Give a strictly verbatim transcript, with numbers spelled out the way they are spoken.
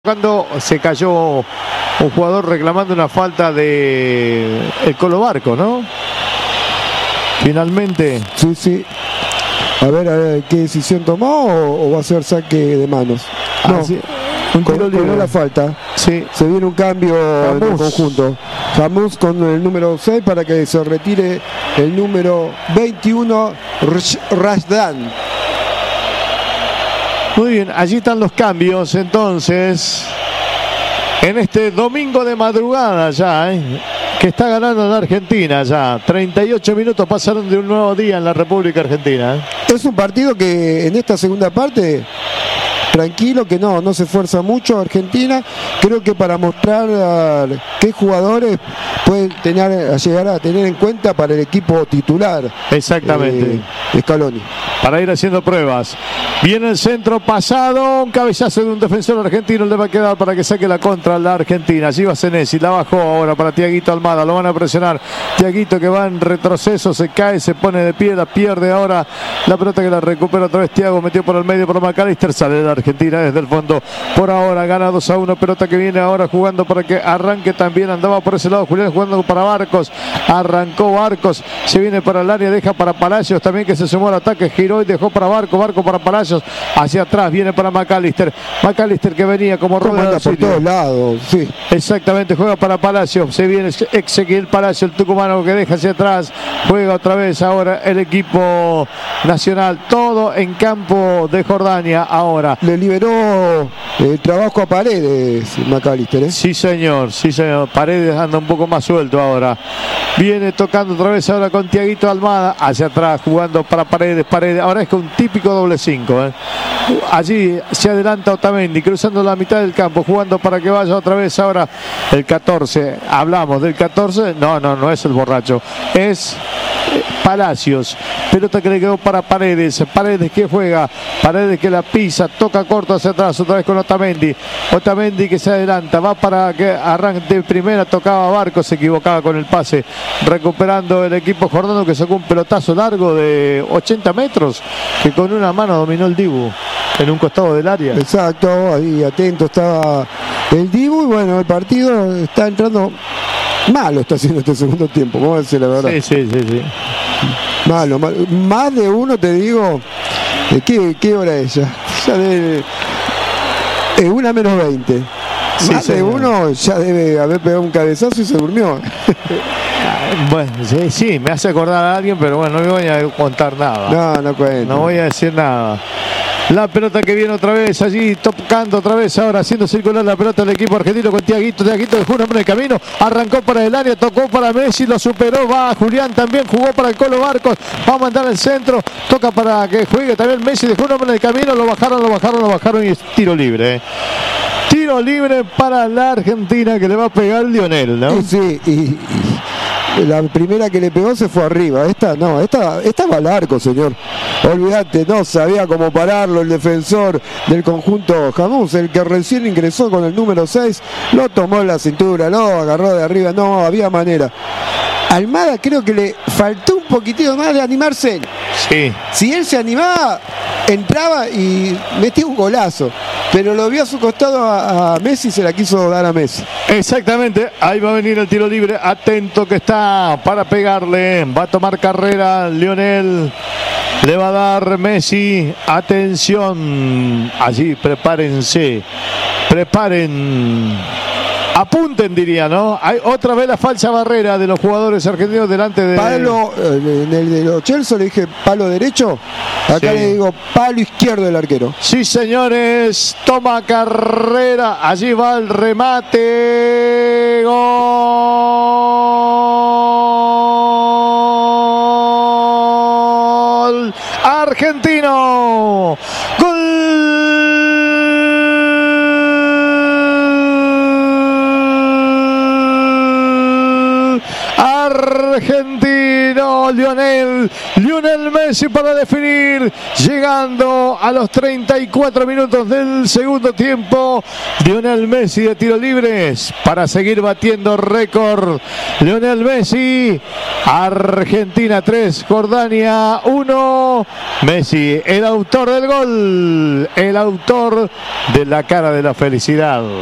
Cuando se cayó un jugador reclamando una falta de el Colo Barco, ¿no? Finalmente. Sí, sí. A ver, a ver qué decisión tomó o, o va a ser saque de manos. No, ah, sí. Un tiro con, libre. con la falta. Sí. Se viene un cambio Jamús. en el conjunto. Jamús con el número seis para que se retire el número veintiuno, Rashdan. Muy bien, allí están los cambios entonces. En este domingo de madrugada ya, ¿eh? Que está ganando la Argentina ya. treinta y ocho minutos pasaron de un nuevo día en la República Argentina, ¿eh? Es un partido que en esta segunda parte, tranquilo, que no, no se esfuerza mucho Argentina. Creo que para mostrar uh, qué jugadores pueden tener, llegar a tener en cuenta para el equipo titular. Exactamente. Eh, Scaloni. Para ir haciendo pruebas. Viene el centro pasado, un cabezazo de un defensor argentino, le va a quedar para que saque la contra a la Argentina. Allí va Senesi, la bajó ahora para Tiaguito Almada, lo van a presionar. Tiaguito que va en retroceso, se cae, se pone de pie, la pierde ahora. La pelota que la recupera otra vez Thiago, metió por el medio por McAllister, sale de la Argentina desde el fondo. Por ahora gana dos a uno, pelota que viene ahora jugando para que arranque también, andaba por ese lado Julián jugando para Barcos, arrancó Barcos, se viene para el área, deja para Palacios también que se sumó al ataque, giró y dejó para Barco, Barco para Palacios. Hacia atrás viene para McAllister. McAllister que venía como Anda por todos lados, sí. Exactamente, juega para Palacios. Se viene Ezequiel Palacio, el tucumano que deja hacia atrás. Juega otra vez ahora el equipo nacional. Todo en campo de Jordania ahora. Le liberó el trabajo a Paredes, McAllister, ¿eh? Sí, señor, sí, señor. Paredes anda un poco más suelto ahora. Viene tocando otra vez ahora con Tiaguito Almada. Hacia atrás, jugando para Paredes, Paredes. Ahora es con un típico doble cinco, ¿eh? Allí se adelanta Otamendi, cruzando la mitad del campo, jugando para que vaya otra vez ahora el catorce. Hablamos del catorce. No, no, no es el borracho. Es Palacios. Pelota que le quedó para Paredes. Paredes que juega. Paredes que la pisa. Toca corto hacia atrás. Otra vez con Otamendi. Otamendi que se adelanta. Va para que arranque de primera. Tocaba Barco. Se equivocaba con el pase. Recuperando el equipo jordano que sacó un pelotazo largo de ochenta metros. Que con una mano dominó el Dibu. En un costado del área. Exacto. Ahí atento estaba el Dibu. Y bueno, el partido está entrando. Malo está haciendo este segundo tiempo, vamos a decir la verdad. Sí, sí, sí, sí. Malo, malo. Más de uno te digo. ¿Qué, qué hora es ya? Ya debe. Es una menos veinte. Sí, Más señor. De uno ya debe haber pegado un cabezazo y se durmió. Bueno, sí, sí, me hace acordar a alguien, pero bueno, no me voy a contar nada. No, no cuento. No voy a decir nada. La pelota que viene otra vez allí, tocando otra vez ahora, haciendo circular la pelota del equipo argentino con Tiaguito. Tiaguito dejó un hombre en el camino, arrancó para el área, tocó para Messi, lo superó, va Julián también, jugó para el Colo Barcos, va a mandar al centro, toca para que juegue también Messi, dejó un hombre en el camino, lo bajaron, lo bajaron, lo bajaron y es tiro libre. ¿eh? Tiro libre para la Argentina que le va a pegar Lionel, ¿no? Sí, y, y la primera que le pegó se fue arriba. Esta no, esta, esta va al arco, señor. Olvídate, no sabía cómo pararlo el defensor del conjunto Jamús, el que recién ingresó con el número seis, lo tomó en la cintura, lo agarró de arriba, no había manera. Almada creo que le faltó un poquitito más de animarse él. Sí. Si él se animaba, entraba y metía un golazo. Pero lo vio a su costado a, a Messi y se la quiso dar a Messi. Exactamente, ahí va a venir el tiro libre. Atento que está para pegarle. Va a tomar carrera Lionel. Le va a dar Messi. Atención. Allí, prepárense. Preparen. Apunten, diría, ¿no? Hay otra vez la falsa barrera de los jugadores argentinos delante de... Palo, en el de los Chelsea le dije palo derecho. Acá sí. Le digo palo izquierdo del arquero. Sí, señores. Toma carrera. Allí va el remate. Gol argentino. Gol. Argentino, Lionel, Lionel Messi para definir, llegando a los treinta y cuatro minutos del segundo tiempo. Lionel Messi de tiro libres para seguir batiendo récord. Lionel Messi, Argentina tres, Jordania uno. Messi, el autor del gol, el autor de la cara de la felicidad.